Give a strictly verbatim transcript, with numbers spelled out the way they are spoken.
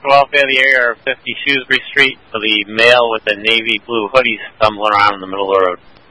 for welfare of the area are fifty Shrewsbury Street for the male with the navy blue hoodie stumbling around in the middle of the road.